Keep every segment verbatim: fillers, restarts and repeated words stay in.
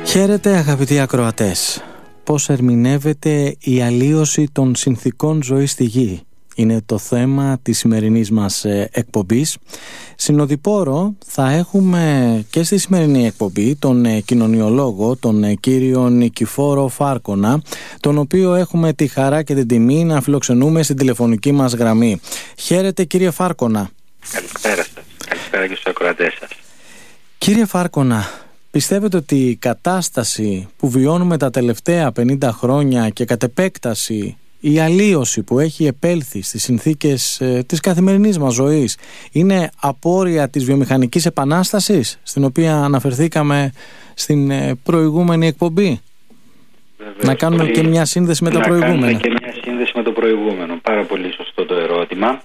Χαίρετε αγαπητοί ακροατές. Πώς ερμηνεύεται η αλλίωση των συνθήκων ζωής στη γη? Είναι το θέμα της σημερινής μας εκπομπής. Συνοδοιπόρο θα έχουμε και στη σημερινή εκπομπή τον κοινωνιολόγο, τον κύριο Νικηφόρο Φάρκωνα, τον οποίο έχουμε τη χαρά και την τιμή να φιλοξενούμε στην τηλεφωνική μας γραμμή. Χαίρετε κύριε Φάρκωνα. Καλησπέρα σας. Καλησπέρα και στους ακροατές σας. Κύριε Φάρκωνα, πιστεύετε ότι η κατάσταση που βιώνουμε τα τελευταία πενήντα χρόνια και κατ' επέκταση η αλλίωση που έχει επέλθει στις συνθήκες ε, της καθημερινής μας ζωής είναι απόρρια της βιομηχανικής επανάστασης, στην οποία αναφερθήκαμε στην ε, προηγούμενη εκπομπή? Βεβαίως, να κάνουμε πολύ... και μια σύνδεση με τα προηγούμενα. Να κάνουμε και μια σύνδεση με το προηγούμενο. Πάρα πολύ σωστό το ερώτημα.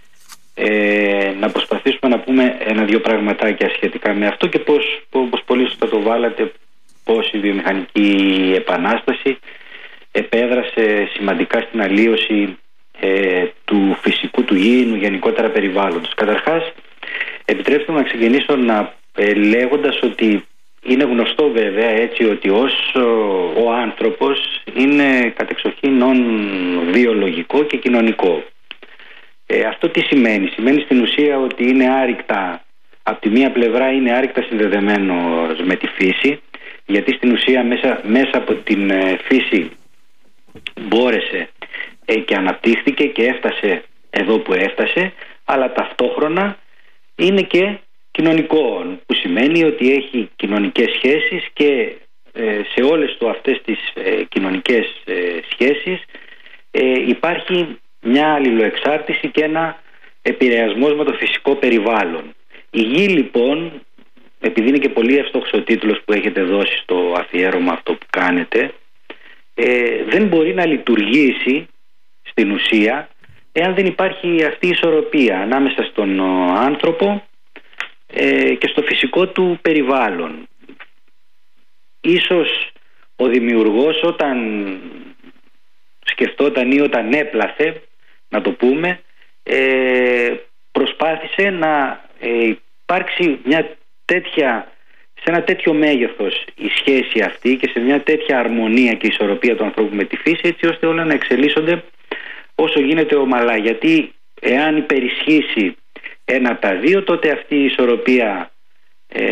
Ε, να προσπαθήσουμε να πούμε ένα-δυο πραγματάκια σχετικά με αυτό και πώς, όπως πολύ σωστά το βάλατε, πώς η βιομηχανική επανάσταση επέδρασε σημαντικά στην αλλίωση ε, του φυσικού, του γήινου, γενικότερα περιβάλλοντος. Καταρχάς, επιτρέψτε μου να ξεκινήσω να, ε, λέγοντας ότι είναι γνωστό βέβαια έτσι ότι ως ο, ο άνθρωπος είναι κατεξοχήν βιολογικό και κοινωνικό. Ε, αυτό τι σημαίνει? Σημαίνει στην ουσία ότι είναι άρρηκτα, από τη μία πλευρά είναι άρρηκτα συνδεδεμένος με τη φύση, γιατί στην ουσία μέσα, μέσα από την ε, φύση μπόρεσε ε, και αναπτύχθηκε και έφτασε εδώ που έφτασε, αλλά ταυτόχρονα είναι και κοινωνικό, που σημαίνει ότι έχει κοινωνικές σχέσεις και ε, σε όλες του αυτές τις ε, κοινωνικές ε, σχέσεις ε, υπάρχει μια αλληλοεξάρτηση και ένα επηρεασμός με το φυσικό περιβάλλον. Η γη λοιπόν, επειδή είναι και πολύ εύστοχος ο τίτλος που έχετε δώσει στο αφιέρωμα αυτό που κάνετε, ε, δεν μπορεί να λειτουργήσει στην ουσία εάν δεν υπάρχει αυτή η ισορροπία ανάμεσα στον άνθρωπο ε, και στο φυσικό του περιβάλλον. Ίσως ο δημιουργός όταν σκεφτόταν ή όταν έπλαθε, να το πούμε, ε, προσπάθησε να ε, υπάρξει μια τέτοια, σε ένα τέτοιο μέγεθος η σχέση αυτή και σε μια τέτοια αρμονία και ισορροπία του ανθρώπου με τη φύση, έτσι ώστε όλα να εξελίσσονται όσο γίνεται ομαλά. Γιατί εάν υπερισχύσει ένα από τα δύο, τότε αυτή η ισορροπία ε,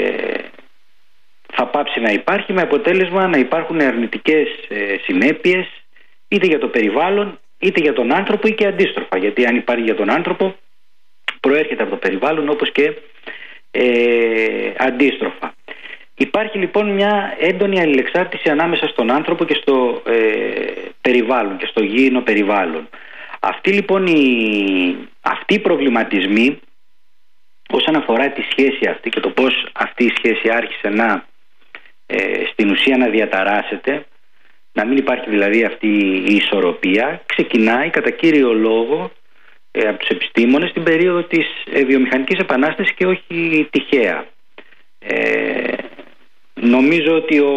θα πάψει να υπάρχει, με αποτέλεσμα να υπάρχουν αρνητικές ε, συνέπειες είτε για το περιβάλλον είτε για τον άνθρωπο ή και αντίστροφα, γιατί αν υπάρχει για τον άνθρωπο προέρχεται από το περιβάλλον, όπως και ε, αντίστροφα. Υπάρχει λοιπόν μια έντονη αλληλεξάρτηση ανάμεσα στον άνθρωπο και στο ε, περιβάλλον και στο γήινο περιβάλλον. Αυτοί λοιπόν οι, αυτοί οι προβληματισμοί όσον αφορά τη σχέση αυτή και το πώς αυτή η σχέση άρχισε να ε, στην ουσία να διαταράσσεται, να μην υπάρχει δηλαδή αυτή η ισορροπία, ξεκινάει κατά κύριο λόγο ε, από τους επιστήμονες στην περίοδο της ε, βιομηχανικής επανάστασης και όχι τυχαία. Ε, νομίζω ότι ο,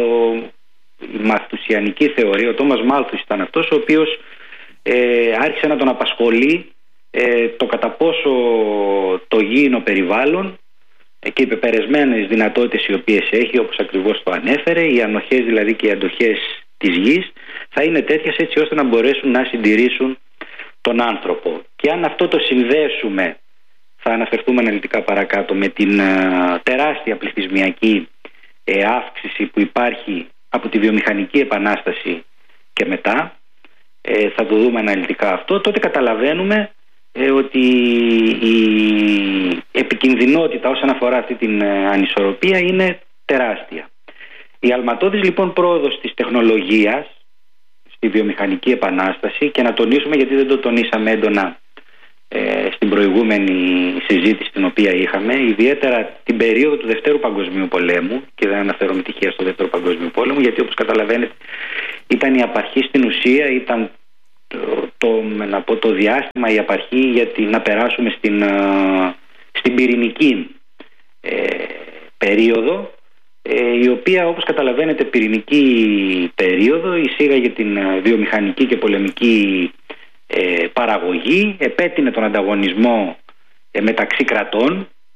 η μαλθουσιανική θεωρία, ο Τόμας Μάλθους ήταν αυτός ο οποίος ε, άρχισε να τον απασχολεί ε, το κατά πόσο το γήινο περιβάλλον και οι πεπερεσμένες δυνατότητες οι οποίες έχει, όπως ακριβώς το ανέφερε, οι ανοχές δηλαδή και οι αντοχές της γης θα είναι τέτοιες έτσι ώστε να μπορέσουν να συντηρήσουν τον άνθρωπο. Και αν αυτό το συνδέσουμε, θα αναφερθούμε αναλυτικά παρακάτω, με την uh, τεράστια πληθυσμιακή uh, αύξηση που υπάρχει από τη βιομηχανική επανάσταση και μετά, uh, θα το δούμε αναλυτικά αυτό, τότε καταλαβαίνουμε ότι η επικινδυνότητα όσον αφορά αυτή την ανισορροπία είναι τεράστια. Η αλματώδης λοιπόν πρόοδος της τεχνολογίας στη βιομηχανική επανάσταση, και να τονίσουμε γιατί δεν το τονίσαμε έντονα ε, στην προηγούμενη συζήτηση την οποία είχαμε, ιδιαίτερα την περίοδο του Δευτέρου Παγκοσμίου Πολέμου, και δεν αναφέρομαι τυχαία στο Δεύτερο Παγκοσμίου Πόλεμο, γιατί όπως καταλαβαίνετε ήταν η απαρχή στην ουσία, ήταν το, το, να πω, το διάστημα, η απαρχή για τη, να περάσουμε στην, στην πυρηνική ε, περίοδο, ε, η οποία όπως καταλαβαίνετε πυρηνική περίοδο εισήγαγε την βιομηχανική και πολεμική ε, παραγωγή, επέτεινε τον ανταγωνισμό ε, μεταξύ κρατών,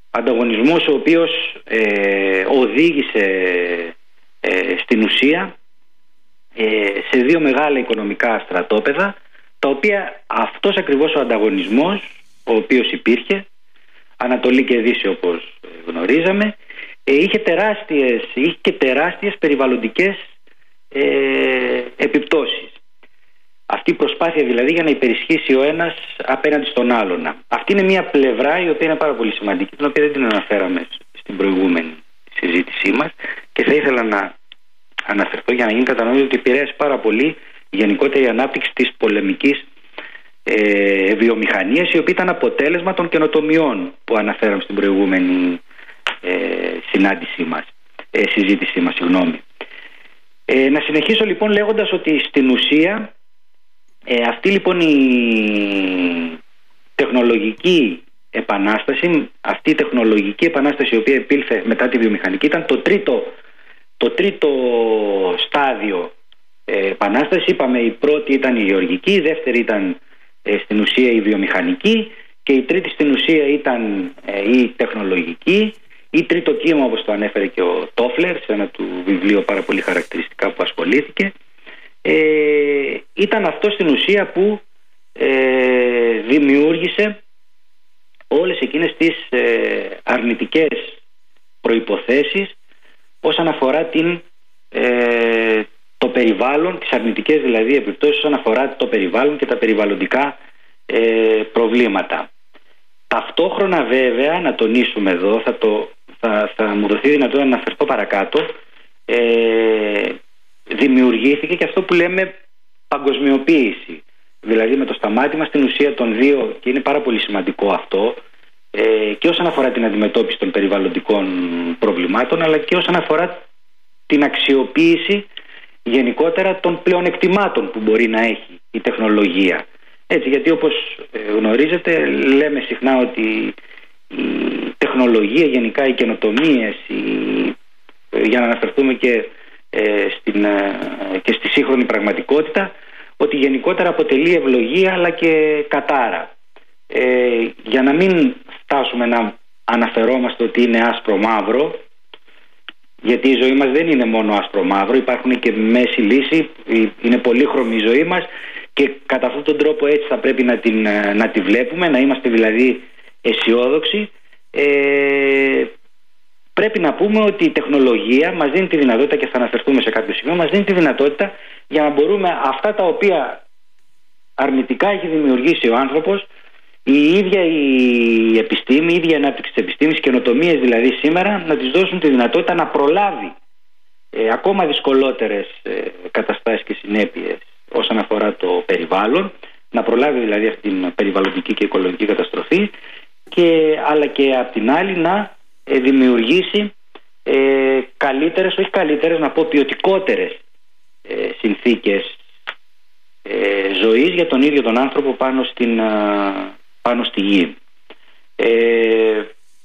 Ανταγωνισμός ο οποίος ε, οδήγησε ε, στην ουσία ε, σε δύο μεγάλα οικονομικά στρατόπεδα, τα οποία αυτός ακριβώς ο ανταγωνισμός ο οποίος υπήρχε, Ανατολή και Δύση όπως γνωρίζαμε, ε, είχε, τεράστιες, είχε και τεράστιες περιβαλλοντικές ε, επιπτώσεις. Αυτή η προσπάθεια δηλαδή για να υπερισχύσει ο ένας απέναντι στον άλλον. Αυτή είναι μια πλευρά η οποία είναι πάρα πολύ σημαντική, την οποία δεν την αναφέραμε στην προηγούμενη συζήτησή μας, και θα ήθελα να αναφερθώ για να γίνει κατανοητό ότι επηρέασε πάρα πολύ η γενικότερη ανάπτυξη της πολεμικής ε, βιομηχανίας, η οποία ήταν αποτέλεσμα των καινοτομιών που αναφέραμε στην προηγούμενη ε, συνάντησή μας, ε, συζήτησή μας, συγγνώμη. Ε, να συνεχίσω λοιπόν λέγοντας ότι στην ουσία ε, αυτή λοιπόν η τεχνολογική επανάσταση, αυτή η τεχνολογική επανάσταση η οποία επήλθε μετά τη βιομηχανική, ήταν το τρίτο, το τρίτο στάδιο ε, επανάσταση. Είπαμε η πρώτη ήταν η γεωργική, η δεύτερη ήταν ε, στην ουσία η βιομηχανική και η τρίτη στην ουσία ήταν ε, η τεχνολογική, ή τρίτο κύμα όπως το ανέφερε και ο Τόφλερ σε ένα του βιβλίο πάρα πολύ χαρακτηριστικά που ασχολήθηκε. Ε, ήταν αυτό στην ουσία που ε, δημιούργησε όλες εκείνες τις ε, αρνητικές προϋποθέσεις όσον αφορά την, ε, το περιβάλλον, τις αρνητικές δηλαδή επιπτώσεις όσον αφορά το περιβάλλον και τα περιβαλλοντικά ε, προβλήματα. Ταυτόχρονα βέβαια, να τονίσουμε εδώ, θα, το, θα, θα μου δοθεί δυνατότητα να αναφερθώ παρακάτω, ε, δημιουργήθηκε και αυτό που λέμε παγκοσμιοποίηση. Δηλαδή με το σταμάτημα στην ουσία των δύο, και είναι πάρα πολύ σημαντικό αυτό, ε, και όσον αφορά την αντιμετώπιση των περιβαλλοντικών προβλημάτων, αλλά και όσον αφορά την αξιοποίηση γενικότερα των πλεονεκτημάτων που μπορεί να έχει η τεχνολογία. Έτσι, γιατί όπως γνωρίζετε λέμε συχνά ότι η τεχνολογία, γενικά οι καινοτομίες, η, για να αναφερθούμε και, ε, στην, ε, και στη σύγχρονη πραγματικότητα, ότι γενικότερα αποτελεί ευλογία αλλά και κατάρα. Ε, για να μην φτάσουμε να αναφερόμαστε ότι είναι άσπρο-μαύρο, γιατί η ζωή μας δεν είναι μόνο άσπρο-μαύρο, υπάρχουν και μέση λύση, είναι πολύχρωμη η ζωή μας και κατά αυτόν τον τρόπο έτσι θα πρέπει να, την, να τη βλέπουμε, να είμαστε δηλαδή αισιόδοξοι. Ε, πρέπει να πούμε ότι η τεχνολογία μας δίνει τη δυνατότητα, και θα αναφερθούμε σε κάποιο σημείο, μας δίνει τη δυνατότητα για να μπορούμε αυτά τα οποία αρνητικά έχει δημιουργήσει ο άνθρωπος, η ίδια η επιστήμη, η ίδια η ανάπτυξη της επιστήμης, καινοτομίες δηλαδή σήμερα, να της δώσουν τη δυνατότητα να προλάβει ε, ακόμα δυσκολότερες ε, καταστάσεις και συνέπειες όσον αφορά το περιβάλλον, να προλάβει δηλαδή αυτή την περιβαλλοντική και οικολογική καταστροφή, και, αλλά και απ' την άλλη να ε, δημιουργήσει ε, καλύτερες, όχι καλύτερες, να πω ποιοτικότερες ε, συνθήκες ε, ζωής για τον ίδιο τον άνθρωπο πάνω, στην, α, πάνω στη γη. Ε,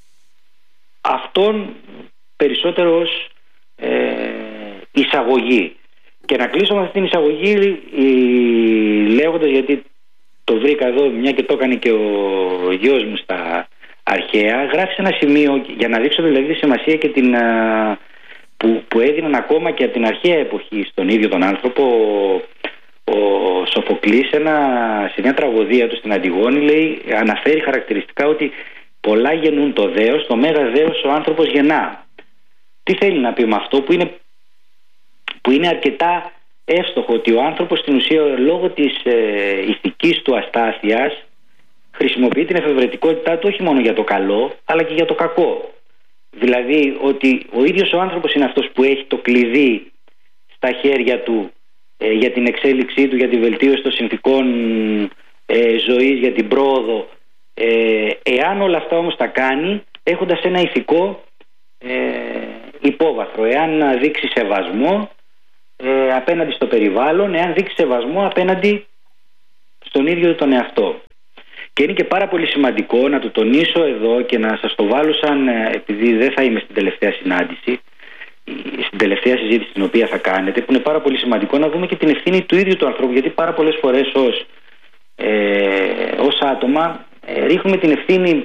αυτόν περισσότερο ως ε, εισαγωγή. Και να κλείσω με αυτή την εισαγωγή λέγοντας, γιατί το βρήκα εδώ μια και το έκανε και ο γιος μου στα αρχαία, γράφει σε ένα σημείο για να δείξω δηλαδή τη σημασία και την, που, που έδιναν ακόμα και από την αρχαία εποχή στον ίδιο τον άνθρωπο. Ο, ο Σοφοκλής ένα, σε μια τραγωδία του στην Αντιγόνη λέει, αναφέρει χαρακτηριστικά ότι πολλά γεννούν το δέος, το μέγα δέος ο άνθρωπος γεννά. Τι θέλει να πει με αυτό, που είναι, που είναι αρκετά εύστοχο, ότι ο άνθρωπος στην ουσία λόγω της ε, ηθικής του αστάθειας χρησιμοποιεί την εφευρετικότητά του όχι μόνο για το καλό αλλά και για το κακό. Δηλαδή ότι ο ίδιος ο άνθρωπος είναι αυτός που έχει το κλειδί στα χέρια του ε, για την εξέλιξή του, για τη βελτίωση των συνθηκών ε, ζωής, για την πρόοδο. Ε, εάν όλα αυτά όμως τα κάνει έχοντας ένα ηθικό ε, υπόβαθρο, εάν δείξει σεβασμό ε, απέναντι στο περιβάλλον, εάν δείξει σεβασμό απέναντι στον ίδιο τον εαυτό. Και είναι και πάρα πολύ σημαντικό να το τονίσω εδώ και να σας το βάλω σαν, επειδή δεν θα είμαι στην τελευταία συνάντηση, στην τελευταία συζήτηση την οποία θα κάνετε, που είναι πάρα πολύ σημαντικό να δούμε και την ευθύνη του ίδιου του ανθρώπου, γιατί πάρα πολλές φορές ως, ε, ως άτομα ε, ρίχνουμε την ευθύνη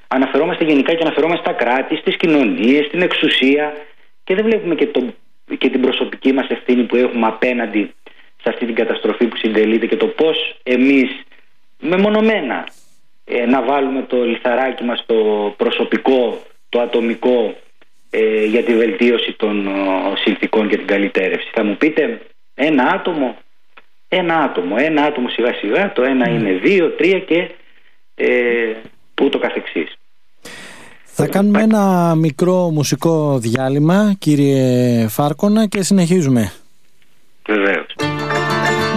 αναφερόμαστε γενικά και αναφερόμαστε στα κράτη, στις κοινωνίες, στην εξουσία και δεν βλέπουμε και, το, και την προσωπική μας ευθύνη που έχουμε απέναντι σε αυτή την καταστροφή που συντελείται και το πώς εμείς μεμονωμένα ε, να βάλουμε το λιθαράκι μας το προσωπικό, το ατομικό ε, για τη βελτίωση των ε, συνθήκων και την καλυτέρευση. Θα μου πείτε ένα άτομο, ένα άτομο, ένα άτομο σιγά σιγά, το ένα mm. είναι δύο, τρία και ε, ούτω καθεξής. Θα κάνουμε ένα μικρό μουσικό διάλειμμα, κύριε Φάρκωνα, και συνεχίζουμε.